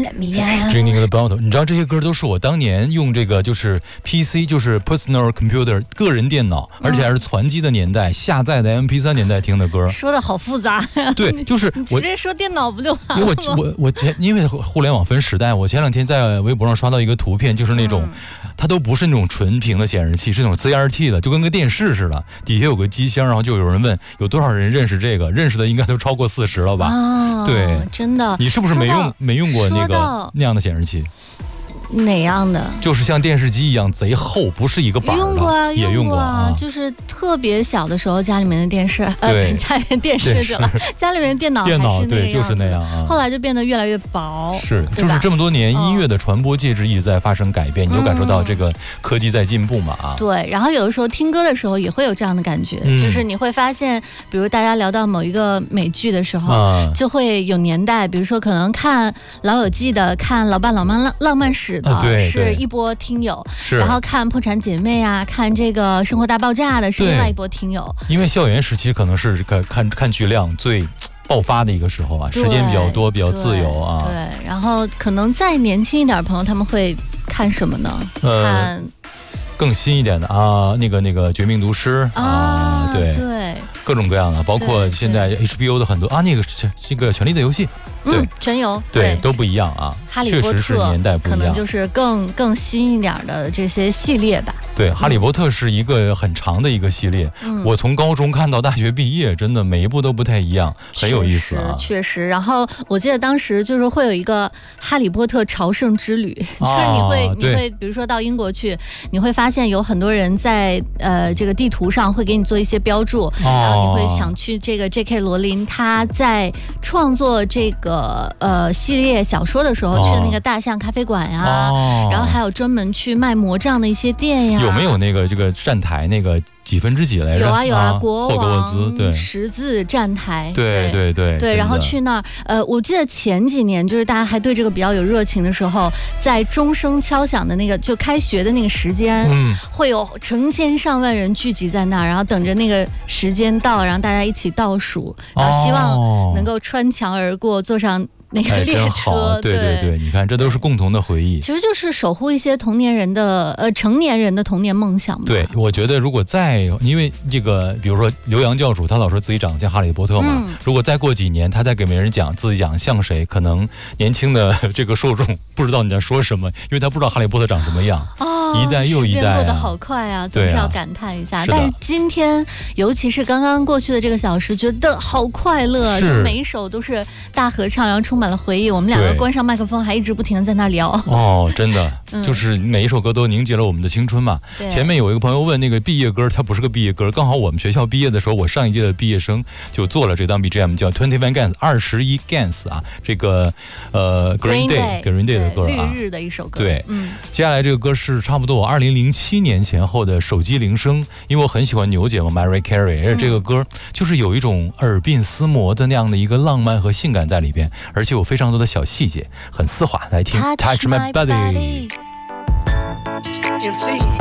Jingle the Bell， 你知道这些歌都是我当年用这个就是 PC， 就是 Personal Computer 个人电脑，而且还是攒机的年代，下载的 MP3 年代听的歌。 说的好复杂呀。 对，就是你直接说电脑不就完了吗？因为互联网分时代，我前两天在微博上刷到一个图片，就是那种。它都不是那种纯屏的显示器，是那种 CRT 的，就跟个电视似的，底下有个机箱，然后就有人问有多少人认识这个，认识的应该都超过40了吧？ 哦，对，真的。 你是不是没用过那样的显示器？ 哪样的？ 就是像电视机一样贼厚，不是一个板的。 用过啊， 也用过啊。 就是特别小的时候，家里面的电视，家里面电视去了，家里面的电脑还是那样， 对，就是那样啊。 后来就变得越来越薄。 是，就是这么多年，音乐的传播介质一直在发生改变，你就感受到这个科技在进步嘛啊。 对，然后有的时候听歌的时候也会有这样的感觉，就是你会发现，比如大家聊到某一个美剧的时候，就会有年代，比如说可能看《老友记》的，看《老爸老妈浪漫史》的，是一波听友，然后看《破产姐妹》啊，看这个《生活大爆炸》的是另外一波听友。 因为校园时期可能是看剧量最爆发的一个时候啊，时间比较多，比较自由啊。 对，然后可能再年轻一点的朋友，他们会看什么呢？看更新一点的啊，那个《绝命毒师》啊，对，各种各样的，包括现在 HBO 的很多啊，这个《权力的游戏》。对， 全游对都不一样啊， 哈利波特确实是年代不一样， 可能就是更新一点的这些系列吧。 对，哈利波特是一个很长的一个系列，我从高中看到大学毕业，真的每一部都不太一样，很有意思啊。 确实。然后我记得当时就是会有一个哈利波特朝圣之旅，就是你会比如说到英国去，你会发现有很多人在这个地图上会给你做一些标注，然后你会想去这个 J.K. 罗琳他在创作这个系列小说的时候去的那个大象咖啡馆呀，然后还有专门去卖魔杖的一些店呀。 有没有那个这个站台那个几分之几来着？ 有啊，国王对十字站台。 对， 然后去那儿，我记得前几年就是大家还对这个比较有热情的时候，在钟声敲响的那个就开学的那个时间，会有成千上万人聚集在那儿，然后等着那个时间到，然后大家一起倒数，然后希望能够穿墙而过，坐上那个列车。 对，你看这都是共同的回忆， 其实就是守护一些成年人的童年梦想嘛。 对，我觉得如果因为这个比如说刘洋教主他老说自己长得像哈利波特嘛，如果再过几年他再给别人讲自己讲像谁，可能年轻的这个受众不知道你在说什么，因为他不知道哈利波特长什么样。一代又一代，时间过得好快啊，总是要感叹一下。但是今天尤其是刚刚过去的这个小时，觉得好快乐，就每一首都是大合唱，然后充满了回忆。我们两个关上麦克风还一直不停的在那聊。 真的就是每一首歌都凝结了我们的青春嘛。前面有一个朋友问那个毕业歌，它不是个毕业歌，刚好我们学校毕业的时候，我上一届的毕业生就做了这档 BGM， 叫 21 Gans 啊，这个Green Day 的歌啊， 绿日的一首歌。 对，接下来这个歌是差不多我2007年前后的手机铃声，因为我很喜欢牛姐嘛 Mariah Carey， 而且这个歌就是有一种耳鬓厮磨的那样的一个浪漫和性感在里边，而且有非常多的小细节，很丝滑。来听 Touch My Body。